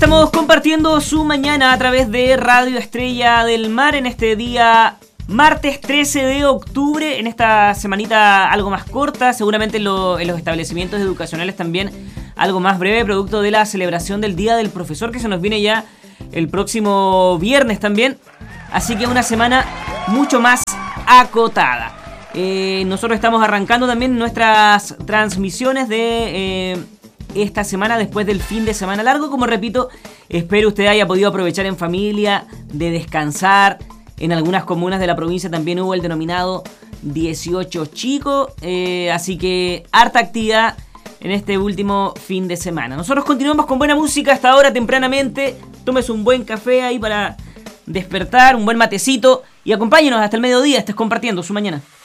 Estamos compartiendo su mañana a través de Radio Estrella del Mar en este día martes 13 de octubre, en esta semanita algo más corta, seguramente en los establecimientos educacionales también algo más breve, producto de la celebración del Día del Profesor que se nos viene ya el próximo viernes también, así que una semana mucho más acotada. Nosotros estamos arrancando también nuestras transmisiones de esta semana después del fin de semana largo. Como repito, espero usted haya podido aprovechar en familia, de descansar. En algunas comunas de la provincia también hubo el denominado 18 chico, así que harta actividad en este último fin de semana. Nosotros continuamos con buena música hasta ahora tempranamente. Tómese un buen café ahí para despertar, un buen matecito y acompáñenos hasta el mediodía. Estés compartiendo su mañana.